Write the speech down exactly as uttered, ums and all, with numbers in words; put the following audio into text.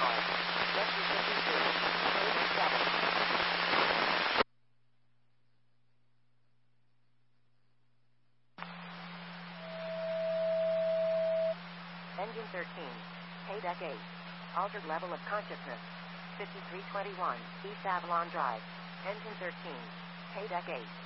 card. Rescue fifty-two. eighty-seven. Engine thirteen. Paydeck eight. Altered level of consciousness. fifty-three twenty-one. East Avalon Drive. Engine thirteen. Paydeck eight.